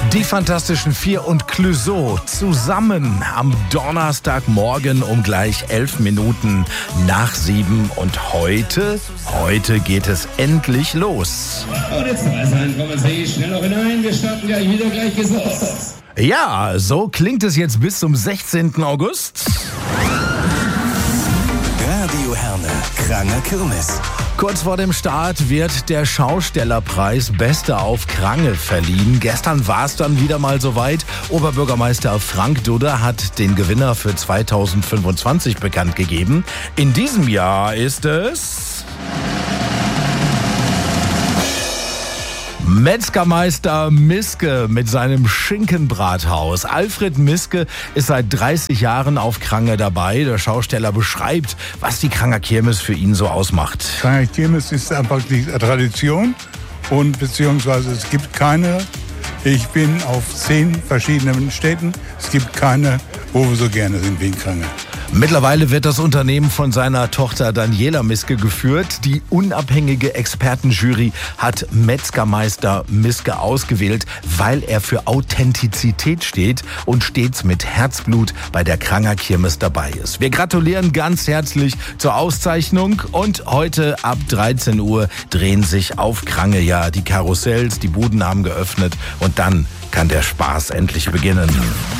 Die Fantastischen Vier und Clouseau zusammen am Donnerstagmorgen um gleich 11 Minuten nach 7. Und heute geht es endlich los. Und jetzt sein, kommen Sie schnell noch hinein. Wir starten gleich wieder, gleich geht's los. Ja, so klingt es jetzt bis zum 16. August. Radio Herne, Kranger Kirmes. Kurz vor dem Start wird der Schaustellerpreis Beste auf Krange verliehen. Gestern war es dann wieder mal soweit. Oberbürgermeister Frank Dudder hat den Gewinner für 2025 bekannt gegeben. In diesem Jahr ist es Metzgermeister Miske mit seinem Schinkenbrathaus. Alfred Miske ist seit 30 Jahren auf Krange dabei. Der Schausteller beschreibt, was die Kranger Kirmes für ihn so ausmacht. Kranger Kirmes ist einfach die Tradition und beziehungsweise es gibt keine. Ich bin auf 10 verschiedenen Städten. Es gibt keine, wo wir so gerne sind wie in Krange. Mittlerweile wird das Unternehmen von seiner Tochter Daniela Miske geführt. Die unabhängige Expertenjury hat Metzgermeister Miske ausgewählt, weil er für Authentizität steht und stets mit Herzblut bei der Kranger Kirmes dabei ist. Wir gratulieren ganz herzlich zur Auszeichnung und heute ab 13 Uhr drehen sich auf Krange ja die Karussells, die Buden haben geöffnet und dann kann der Spaß endlich beginnen.